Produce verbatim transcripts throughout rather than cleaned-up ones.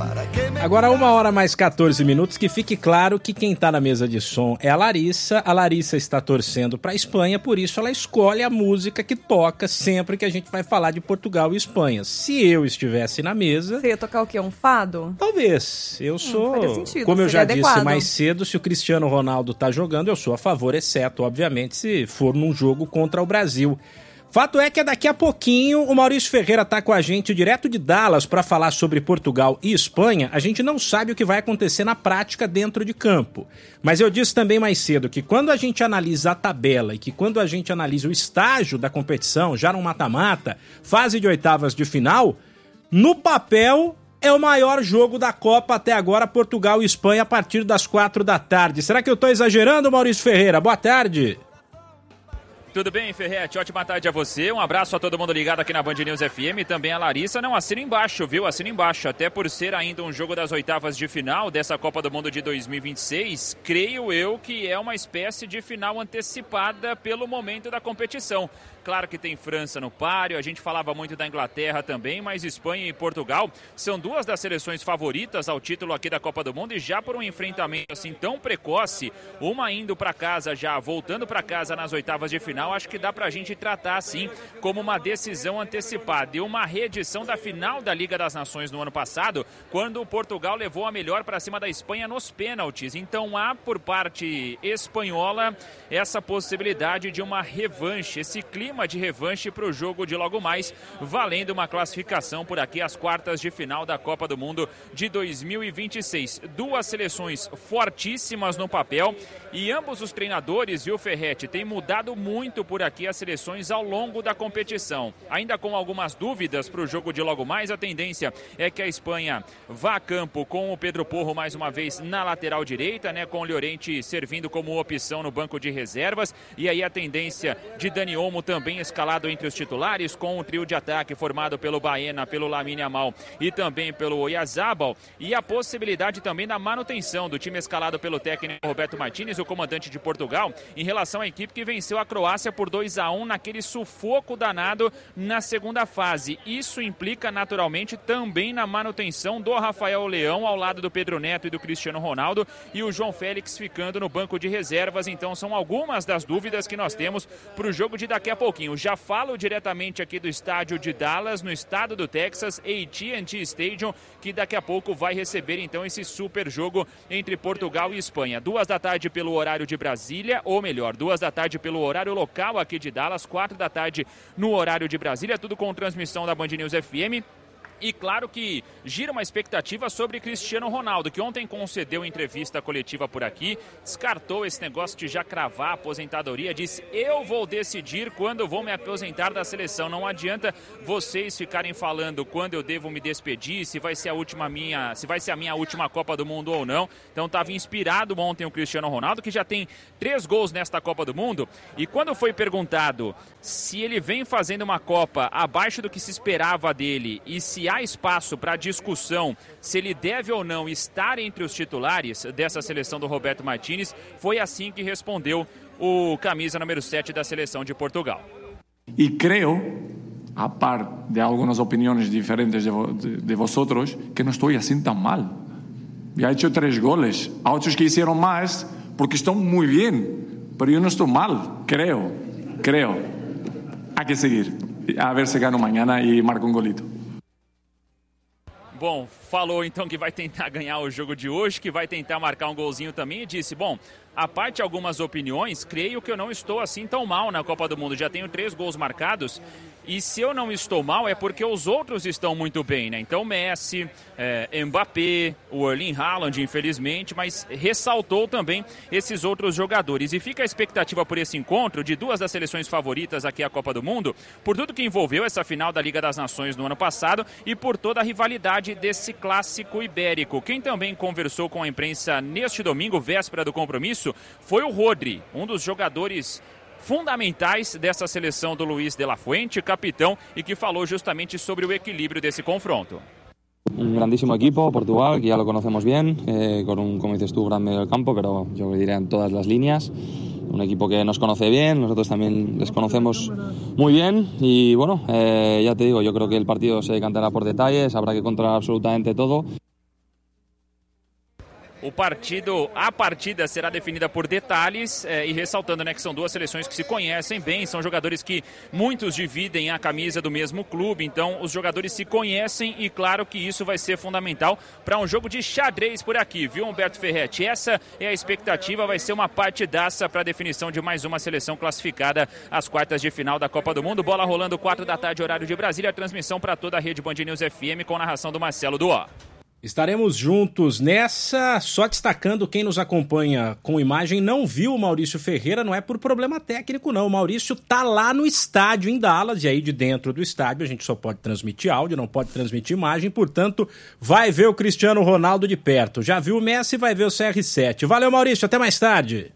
Agora uma hora mais quatorze minutos, que fique claro que quem tá na mesa de som é a Larissa. A Larissa está torcendo pra Espanha, por isso ela escolhe a música que toca sempre que a gente vai falar de Portugal e Espanha. Se eu estivesse na mesa... Você ia tocar o quê? Um fado? Talvez. Eu sou... Hum, faria sentido, como eu já adequado. disse mais cedo, se o Cristiano Ronaldo tá jogando, eu sou a favor, exceto, obviamente, se for num jogo contra o Brasil. Fato é que daqui a pouquinho o Maurício Ferreira tá com a gente direto de Dallas para falar sobre Portugal e Espanha. A gente não sabe o que vai acontecer na prática dentro de campo. Mas eu disse também mais cedo que quando a gente analisa a tabela e que quando a gente analisa o estágio da competição, já no mata-mata, fase de oitavas de final, no papel é o maior jogo da Copa até agora, Portugal e Espanha, a partir das quatro da tarde. Será que eu tô exagerando, Maurício Ferreira? Boa tarde. Tudo bem, Ferretti? Ótima tarde a você. Um abraço a todo mundo ligado aqui na Band News F M. Também a Larissa. Não, assina embaixo, viu? Assina embaixo. Até por ser ainda um jogo das oitavas de final dessa Copa do Mundo de dois mil e vinte e seis, creio eu que é uma espécie de final antecipada pelo momento da competição. Claro que tem França no páreo, a gente falava muito da Inglaterra também, mas Espanha e Portugal são duas das seleções favoritas ao título aqui da Copa do Mundo e já por um enfrentamento assim tão precoce, uma indo para casa já, voltando para casa nas oitavas de final, acho que dá pra gente tratar assim como uma decisão antecipada e uma reedição da final da Liga das Nações no ano passado, quando o Portugal levou a melhor para cima da Espanha nos pênaltis. Então há por parte espanhola essa possibilidade de uma revanche, esse clima de revanche para o jogo de logo mais, valendo uma classificação por aqui às quartas de final da Copa do Mundo de dois mil e vinte e seis. Duas seleções fortíssimas no papel e ambos os treinadores, viu, Ferretti, têm mudado muito por aqui as seleções ao longo da competição. Ainda com algumas dúvidas para o jogo de logo mais, a tendência é que a Espanha vá a campo com o Pedro Porro mais uma vez na lateral direita, né, com o Llorente servindo como opção no banco de reservas, e aí a tendência de Dani Olmo também bem escalado entre os titulares, com o trio de ataque formado pelo Baena, pelo Lamine Yamal e também pelo Oyarzabal, e a possibilidade também da manutenção do time escalado pelo técnico Roberto Martínez, o comandante de Portugal, em relação à equipe que venceu a Croácia por dois a um naquele sufoco danado na segunda fase. Isso implica naturalmente também na manutenção do Rafael Leão ao lado do Pedro Neto e do Cristiano Ronaldo, e o João Félix ficando no banco de reservas. Então são algumas das dúvidas que nós temos para o jogo de daqui a pouco. Já falo diretamente aqui do estádio de Dallas, no estado do Texas, A T and T Stadium, que daqui a pouco vai receber então esse super jogo entre Portugal e Espanha. Duas da tarde pelo horário de Brasília, ou melhor, duas da tarde pelo horário local aqui de Dallas, quatro da tarde no horário de Brasília, tudo com transmissão da Band News F M. E claro que gira uma expectativa sobre Cristiano Ronaldo, que ontem concedeu entrevista coletiva por aqui, descartou esse negócio de já cravar a aposentadoria, disse: eu vou decidir quando vou me aposentar da seleção, não adianta vocês ficarem falando quando eu devo me despedir, se vai ser a última minha, se vai ser a minha última Copa do Mundo ou não. Então estava inspirado ontem o Cristiano Ronaldo, que já tem três gols nesta Copa do Mundo, e quando foi perguntado se ele vem fazendo uma Copa abaixo do que se esperava dele e se há espaço para discussão se ele deve ou não estar entre os titulares dessa seleção do Roberto Martínez, foi assim que respondeu o camisa número sete da seleção de Portugal. E creio, a par de algumas opiniões diferentes de, de, de vosotros, que não estou assim tão mal. Já he hecho três goles, há outros que hicieron mais porque estão muito bem, mas eu não estou mal, creio, creio. Há que seguir, a ver se gano amanhã e marco um golito. Bom, falou então que vai tentar ganhar o jogo de hoje, que vai tentar marcar um golzinho também, e disse: bom, a parte de algumas opiniões, creio que eu não estou assim tão mal na Copa do Mundo, já tenho três gols marcados, e se eu não estou mal é porque os outros estão muito bem, né? Então Messi, é, Mbappé, o Erling Haaland, infelizmente, mas ressaltou também esses outros jogadores. E fica a expectativa por esse encontro de duas das seleções favoritas aqui à Copa do Mundo, por tudo que envolveu essa final da Liga das Nações no ano passado e por toda a rivalidade desse clássico ibérico. Quem também conversou com a imprensa neste domingo, véspera do compromisso, foi o Rodri, um dos jogadores fundamentais dessa seleção do Luis de la Fuente, capitão, e que falou justamente sobre o equilíbrio desse confronto. Un grandísimo equipo, Portugal, que ya lo conocemos bien, eh, con un, como dices tú, gran medio del campo, pero yo diría en todas las líneas. Un equipo que nos conoce bien, nosotros también les conocemos muy bien y bueno, eh, ya te digo, yo creo que el partido se decantará por detalles, habrá que controlar absolutamente todo. O partido, a partida será definida por detalhes é, e ressaltando, né, que são duas seleções que se conhecem bem, são jogadores que muitos dividem a camisa do mesmo clube, então os jogadores se conhecem e claro que isso vai ser fundamental para um jogo de xadrez por aqui, viu, Humberto Ferretti? Essa é a expectativa, vai ser uma partidaça para a definição de mais uma seleção classificada às quartas de final da Copa do Mundo. Bola rolando, quatro da tarde, horário de Brasília, a transmissão para toda a rede Band News F M com narração do Marcelo Duó. Estaremos juntos nessa, só destacando quem nos acompanha com imagem, não viu o Maurício Ferreira, não é por problema técnico não, o Maurício tá lá no estádio em Dallas, e aí de dentro do estádio a gente só pode transmitir áudio, não pode transmitir imagem, portanto vai ver o Cristiano Ronaldo de perto, já viu o Messi, vai ver o C R sete. Valeu, Maurício, até mais tarde.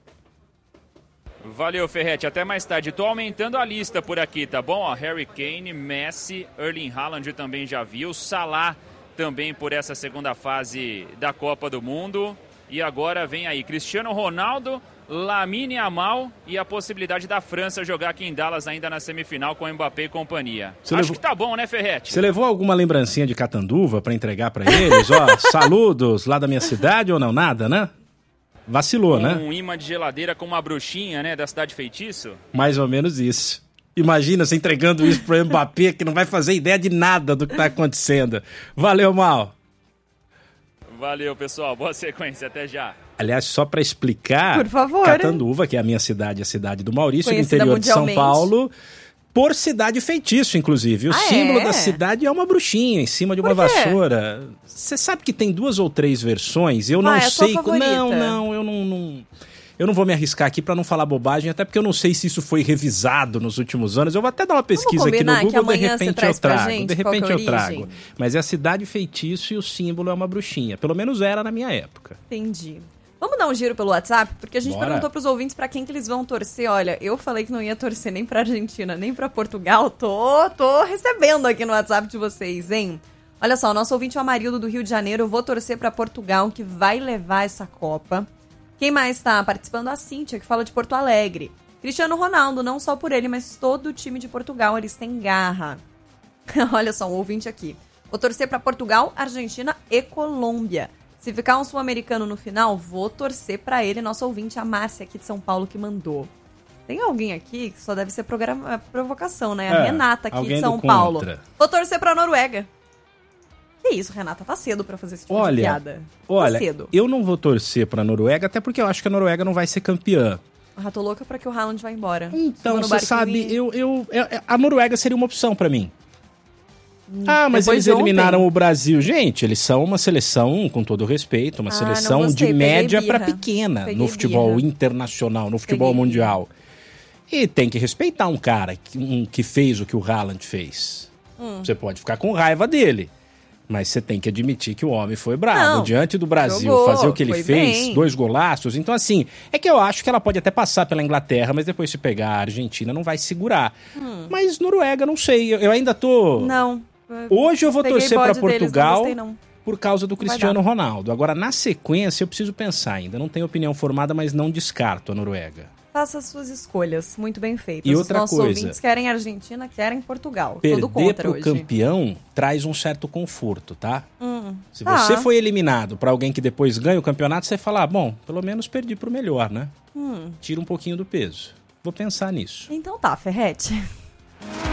Valeu, Ferretti, até mais tarde. Tô aumentando a lista por aqui, tá bom? Ó, Harry Kane, Messi, Erling Haaland também já viu, Salah também por essa segunda fase da Copa do Mundo. E agora vem aí Cristiano Ronaldo, Lamine Yamal e a possibilidade da França jogar aqui em Dallas ainda na semifinal com Mbappé e companhia. Você Acho levou... que tá bom, né, Ferretti? Você levou alguma lembrancinha de Catanduva pra entregar pra eles? Ó, saludos lá da minha cidade ou não? Nada, né? Vacilou, um né? Um imã de geladeira com uma bruxinha, né, da Cidade Feitiço? Mais ou menos isso. Imagina você entregando isso pro Mbappé, que não vai fazer ideia de nada do que tá acontecendo. Valeu, Mal. Valeu, pessoal. Boa sequência. Até já. Aliás, só para explicar, por favor, Catanduva, que é a minha cidade, a cidade do Maurício, no interior de São Paulo, por cidade feitiço, inclusive. O ah, símbolo é? da cidade é uma bruxinha em cima de uma vassoura. Você sabe que tem duas ou três versões? Eu não ah, sei. É não, não, eu não... não... Eu não vou me arriscar aqui para não falar bobagem, até porque eu não sei se isso foi revisado nos últimos anos. Eu vou até dar uma pesquisa aqui no Google, de repente eu trago. Gente, de repente eu trago. Mas é a cidade feitiço e o símbolo é uma bruxinha. Pelo menos era na minha época. Entendi. Vamos dar um giro pelo WhatsApp? Porque a gente Bora. perguntou pros ouvintes para quem que eles vão torcer. Olha, eu falei que não ia torcer nem pra Argentina, nem pra Portugal. Tô, tô recebendo aqui no WhatsApp de vocês, hein? Olha só, o nosso ouvinte é o Amarildo do Rio de Janeiro. Eu vou torcer pra Portugal, que vai levar essa Copa. Quem mais está participando? A Cíntia, que fala de Porto Alegre. Cristiano Ronaldo, não só por ele, mas todo o time de Portugal, eles têm garra. Olha só, um ouvinte aqui. Vou torcer para Portugal, Argentina e Colômbia. Se ficar um sul-americano no final, vou torcer para ele, nosso ouvinte, a Márcia, aqui de São Paulo, que mandou. Tem alguém aqui que só deve ser programa, provocação, né? A é, Renata, aqui de São Paulo. Vou torcer para a Noruega. Que isso, Renata? Tá cedo pra fazer esse tipo olha, de piada. Olha, tá cedo. Eu não vou torcer pra Noruega, até porque eu acho que a Noruega não vai ser campeã. Ah, tô louca pra que o Haaland vá embora. Então, você sabe, eu, eu, eu, a Noruega seria uma opção pra mim. Hum, ah, mas eles de eliminaram o Brasil. Gente, eles são uma seleção, com todo respeito, uma ah, seleção de média pra pequena Peguei no futebol birra. internacional, no futebol Peguei mundial. Birra. E tem que respeitar um cara que, um, que fez o que o Haaland fez. Hum. Você pode ficar com raiva dele. Mas você tem que admitir que o homem foi bravo. Não, diante do Brasil, jogou, fazer o que ele fez, bem. dois golaços. Então, assim, é que eu acho que ela pode até passar pela Inglaterra, mas depois se pegar a Argentina não vai segurar. Hum. Mas Noruega, não sei. Eu ainda tô... Não. Hoje eu vou Peguei torcer pra Portugal deles, não gostei, não. por causa do Cristiano Ronaldo. Agora, na sequência, eu preciso pensar ainda. Não tenho opinião formada, mas não descarto a Noruega. Faça as suas escolhas, muito bem feitas. E outra Os nossos coisa, ouvintes querem Argentina, querem Portugal. Perder Todo contra pro hoje. campeão traz um certo conforto, tá? Hum, Se tá. você foi eliminado pra alguém que depois ganha o campeonato, você fala, ah, bom, pelo menos perdi pro melhor, né? Hum. Tira um pouquinho do peso. Vou pensar nisso. Então tá, Ferretti.